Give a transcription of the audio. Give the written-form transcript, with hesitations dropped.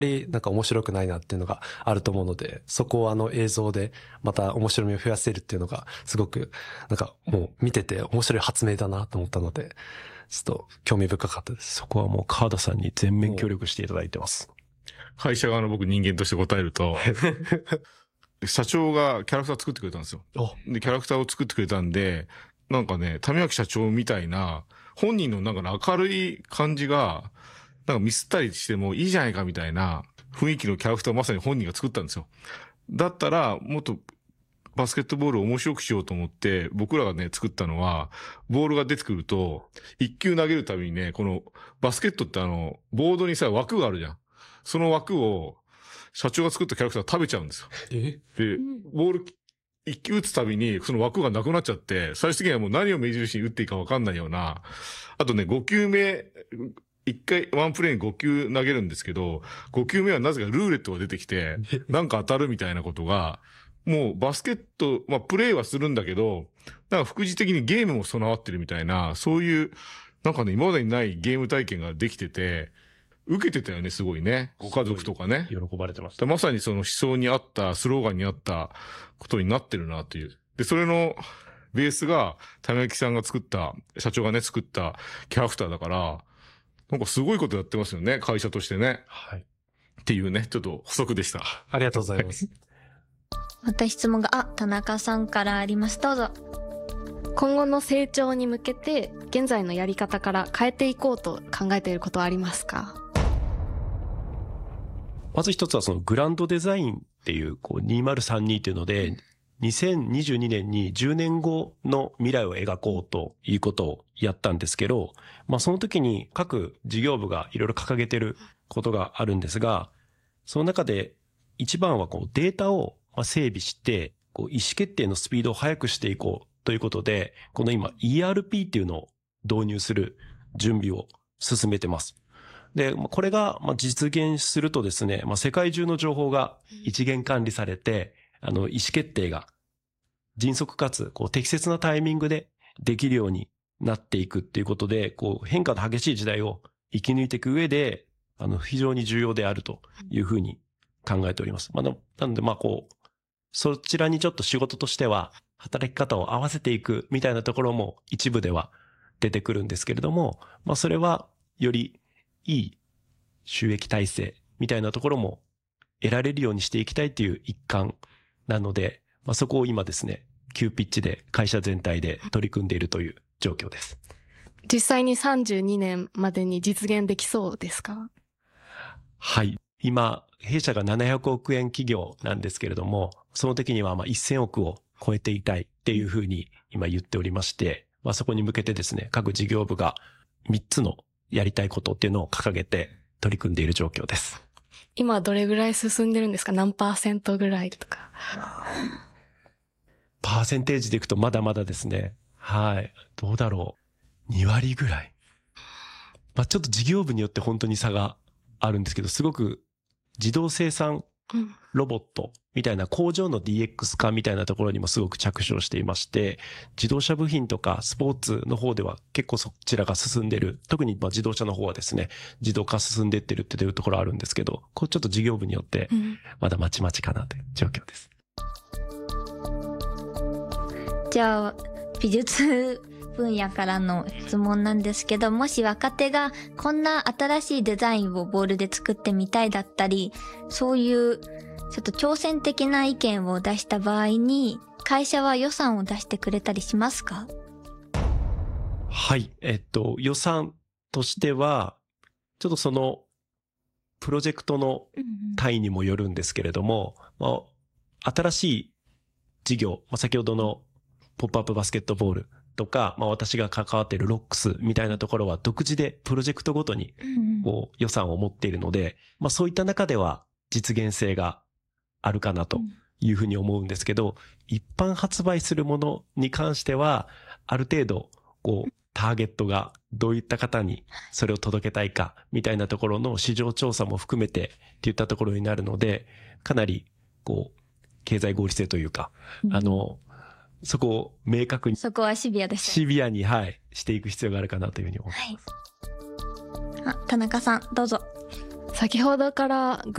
なんか面白くないなっていうのがあると思うので、そこを映像でまた面白みを増やせるっていうのがすごくなんかもう見てて面白い発明だなと思ったので、ちょっと興味深かったです。 そこはもう川田さんに全面協力していただいてます。 会社側の僕人間として答えると、社長がキャラクター作ってくれたんですよ。で、キャラクターを作ってくれたんで、なんかね、谷脇社長みたいな、本人のなんか明るい感じが、なんかミスったりしてもいいじゃないかみたいな雰囲気のキャラクターをまさに本人が作ったんですよ。だったら、もっとバスケットボールを面白くしようと思って、僕らがね、作ったのは、ボールが出てくると、一球投げるたびにね、このバスケットってボードにさ、枠があるじゃん。その枠を、社長が作ったキャラクターが食べちゃうんですよ。で、ボール一球打つたびにその枠がなくなっちゃって、最終的にはもう何を目印に打っていいか分かんないような、あとね、5球目、1回ワンプレーに5球投げるんですけど、5球目はなぜかルーレットが出てきて、なんか当たるみたいなことが、もうバスケット、まあプレーはするんだけど、なんか副次的にゲームも備わってるみたいな、そういう、なんかね、今までにないゲーム体験ができてて、受けてたよね、すごいね。ご家族とかね。 喜ばれてました。 まさにその思想に合った、スローガンに合ったことになってるなという。で、それのベースが、谷脇さんが作った、社長がね、作ったキャラクターだから、なんかすごいことやってますよね、会社としてね。 はい。 っていうね、ちょっと補足でした。 ありがとうございます。 また質問が、田中さんからあります。どうぞ。 今後の成長に向けて、現在のやり方から変えていこうと考えていることはありますか？ まず一つはそのグランドデザインっていう、2032っていうので、2022年に10年後の未来を描こうということをやったんですけど、まあその時に各事業部がいろいろ掲げてることがあるんですが、その中で一番はデータを整備して、意思決定のスピードを速くしていこうということで、この今 ERP っていうのを導入する準備を進めてます。で、これが実現するとですね、世界中の情報が一元管理されて、意思決定が迅速かつ適切なタイミングでできるようになっていくっていうことで、変化の激しい時代を生き抜いていく上で、非常に重要であるというふうに考えております。なのでそちらにちょっと仕事としては働き方を合わせていくみたいなところも一部では出てくるんですけれども、それはよりいい収益体制みたいなところも得られるようにしていきたいという一環なので、そこを今ですね、急ピッチで会社全体で取り組んでいるという状況です。 実際に32年までに実現できそうですか？ はい。今、弊社が700億円企業なんですけれども、その時には1000億を超えていたいっていうふうに今言っておりまして、そこに向けてですね、各事業部が3つのやりたいことっていうのを掲げて取り組んでいる状況です。 今どれぐらい進んでるんですか？何%ぐらいとか。 パーセンテージでいくとまだまだですね。はい。どうだろう。2割ぐらい。ちょっと事業部によって本当に差があるんですけど、すごく自動生産ロボットみたいな工場の DX 化みたいなところにもすごく着手をしていまして、自動車部品とかスポーツの方では結構そちらが進んでる。特に自動車の方はですね、自動化進んでいってるっていうところあるんですけど、ちょっと事業部によってまだまちまちかなという状況です。 じゃあ、美術分野からの質問なんですけど、もし若手がこんな新しいデザインをボールで作ってみたいだったり、そういうちょっと挑戦的な意見を出した場合に、会社は予算を出してくれたりしますか？ はい。予算としては、ちょっとそのプロジェクトの単位にもよるんですけれども、新しい事業、先ほどのポップアップバスケットボールとか、私が関わっているロックスみたいなところは独自でプロジェクトごとに予算を持っているので、そういった中では実現性があるかなというふうに思うんですけど、一般発売するものに関しては、ある程度ターゲットがどういった方にそれを届けたいかみたいなところの市場調査も含めてっていったところになるので、かなり経済合理性というか、そこを明確に。 そこはシビアです。 シビアに、していく必要があるかなというふうに思います。 はい。田中さん、どうぞ。 先ほどから